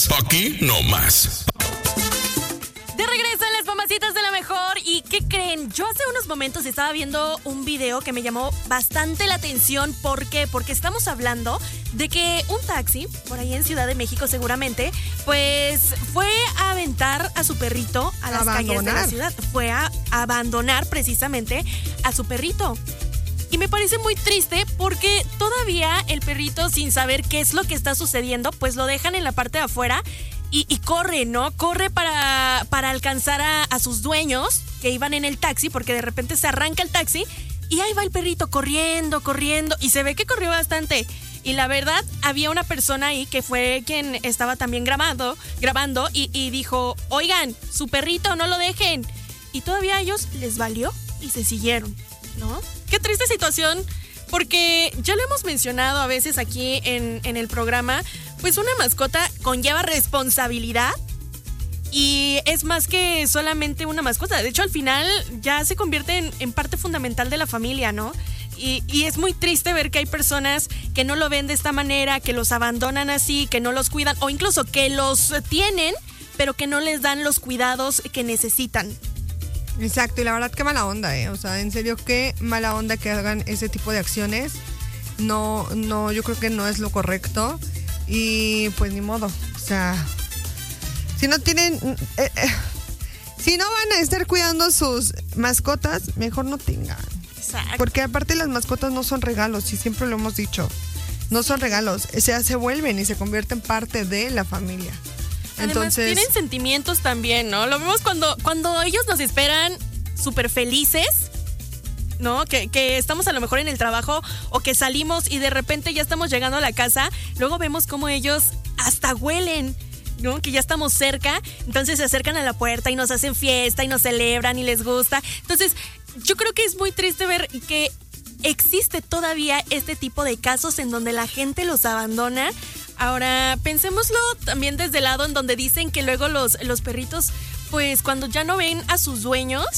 Aquí no más. De regreso en las mamacitas de la mejor. ¿Y qué creen? Yo hace unos momentos estaba viendo un video que me llamó bastante la atención. ¿Por qué? Porque estamos hablando de que un taxi, por ahí en Ciudad de México seguramente, pues fue a aventar a su perrito a las calles de la ciudad. Fue a abandonar precisamente a su perrito. Y me parece muy triste porque todavía el perrito, sin saber qué es lo que está sucediendo, pues lo dejan en la parte de afuera y corre, ¿no? Corre para alcanzar a sus dueños que iban en el taxi, porque de repente se arranca el taxi y ahí va el perrito corriendo, y se ve que corrió bastante. Y la verdad, había una persona ahí que fue quien estaba también grabando y dijo, oigan, su perrito, no lo dejen. Y todavía a ellos les valió y se siguieron, ¿no? Qué triste situación, porque ya lo hemos mencionado a veces aquí en el programa, pues una mascota conlleva responsabilidad y es más que solamente una mascota. De hecho, al final ya se convierte en parte fundamental de la familia, ¿no? Y es muy triste ver que hay personas que no lo ven de esta manera, que los abandonan así, que no los cuidan o incluso que los tienen, pero que no les dan los cuidados que necesitan. Exacto, y la verdad qué mala onda, o sea, en serio qué mala onda que hagan ese tipo de acciones. No, yo creo que no es lo correcto y pues ni modo, o sea, si no tienen, si no van a estar cuidando sus mascotas, mejor no tengan. Exacto. Porque aparte las mascotas no son regalos y siempre lo hemos dicho, no son regalos, o sea, se vuelven y se convierten parte de la familia. Además, entonces, tienen sentimientos también, ¿no? Lo vemos cuando ellos nos esperan súper felices, ¿no? Que estamos a lo mejor en el trabajo o que salimos y de repente ya estamos llegando a la casa. Luego vemos cómo ellos hasta huelen, ¿no? Que ya estamos cerca. Entonces se acercan a la puerta y nos hacen fiesta y nos celebran y les gusta. Entonces, yo creo que es muy triste ver que existe todavía este tipo de casos en donde la gente los abandona. Ahora, pensémoslo también desde el lado en donde dicen que luego los perritos, pues cuando ya no ven a sus dueños,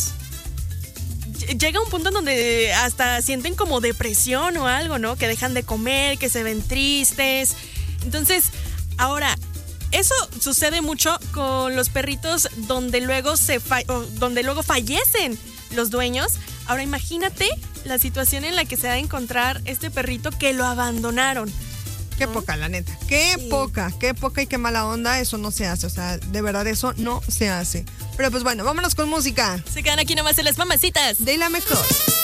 llega un punto en donde hasta sienten como depresión o algo, ¿no? Que dejan de comer, que se ven tristes. Entonces, ahora, eso sucede mucho con los perritos donde luego fallecen los dueños. Ahora, imagínate la situación en la que se va a encontrar este perrito que lo abandonaron. Qué poca, la neta. Qué poca y qué mala onda. Eso no se hace. O sea, de verdad, eso no se hace. Pero pues bueno, vámonos con música. Se quedan aquí nomás en las mamacitas de la mejor.